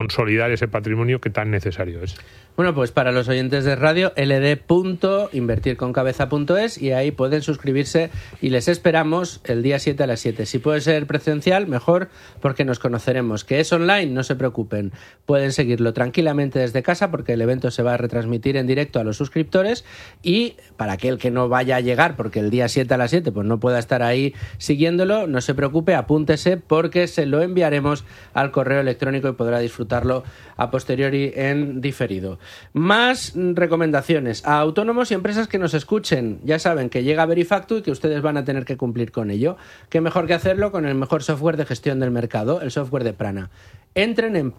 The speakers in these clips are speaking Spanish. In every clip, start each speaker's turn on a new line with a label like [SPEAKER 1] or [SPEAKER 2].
[SPEAKER 1] consolidar ese patrimonio que tan necesario es.
[SPEAKER 2] Bueno, pues para los oyentes de radio, ld.invertirconcabeza.es, y ahí pueden suscribirse y les esperamos el día 7 a las 7. Si puede ser presencial, mejor, porque nos conoceremos. Que es online, no se preocupen. Pueden seguirlo tranquilamente desde casa, porque el evento se va a retransmitir en directo a los suscriptores, y para aquel que no vaya a llegar, porque el día 7 a las 7 pues no pueda estar ahí siguiéndolo, no se preocupe, apúntese, porque se lo enviaremos al correo electrónico y podrá disfrutarlo a posteriori en diferido. Más recomendaciones a autónomos y empresas que nos escuchen. Ya saben que llega Verifactu y que ustedes van a tener que cumplir con ello. ¿Qué mejor que hacerlo con el mejor software de gestión del mercado, el software de Prana? Entren en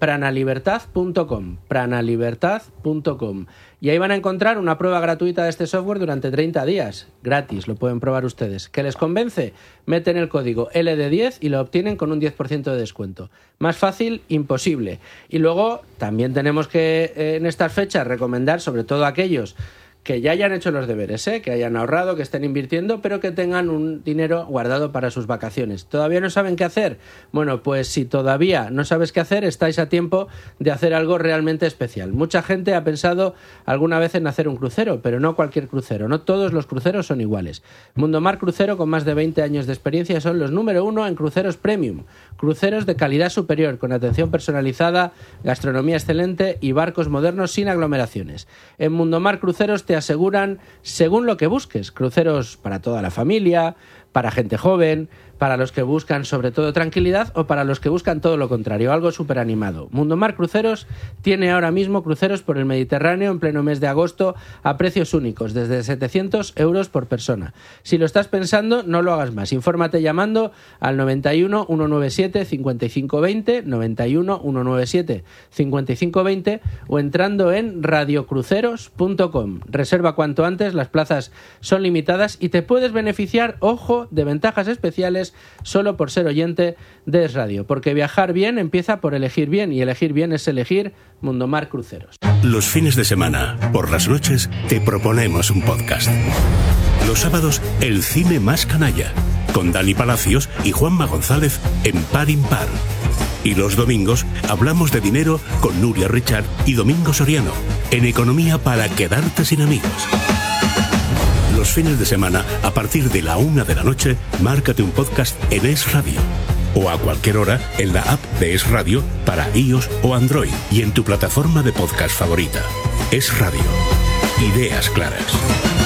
[SPEAKER 2] pranalibertad.com y ahí van a encontrar una prueba gratuita de este software durante 30 días. Gratis, lo pueden probar ustedes. ¿Qué les convence? Meten el código LD10 y lo obtienen con un 10% de descuento. Más fácil, imposible. Y luego también tenemos que en estas fechas recomendar, sobre todo a aquellos que ya hayan hecho los deberes, que hayan ahorrado, que estén invirtiendo, pero que tengan un dinero guardado para sus vacaciones. ¿Todavía no saben qué hacer? Bueno, pues si todavía no sabes qué hacer, estáis a tiempo de hacer algo realmente especial. Mucha gente ha pensado alguna vez en hacer un crucero, pero no cualquier crucero. No todos los cruceros son iguales. Mundomar Crucero, con más de 20 años de experiencia, son los número 1 en cruceros premium. Cruceros de calidad superior, con atención personalizada, gastronomía excelente y barcos modernos sin aglomeraciones. En Mundomar Cruceros te aseguran según lo que busques. Cruceros para toda la familia, para gente joven, para los que buscan sobre todo tranquilidad o para los que buscan todo lo contrario, algo súper animado. Mundomar Cruceros tiene ahora mismo cruceros por el Mediterráneo en pleno mes de agosto a precios únicos, desde 700 euros por persona. Si lo estás pensando, no lo hagas más. Infórmate llamando al 91 197 5520, 91 197 5520 o entrando en radiocruceros.com. Reserva cuanto antes, las plazas son limitadas y te puedes beneficiar, ojo, de ventajas especiales solo por ser oyente de Es Radio, porque viajar bien empieza por elegir bien, y elegir bien es elegir Mundomar Cruceros.
[SPEAKER 3] Los fines de semana, por las noches, te proponemos un podcast. Los sábados, el cine más canalla, con Dani Palacios y Juanma González en Par Impar. Y los domingos, hablamos de dinero con Nuria Richard y Domingo Soriano, en Economía para quedarte sin amigos. Los fines de semana, a partir de la 1 de la noche, márcate un podcast en Es Radio. O a cualquier hora en la app de Es Radio para iOS o Android y en tu plataforma de podcast favorita. Es Radio. Ideas claras.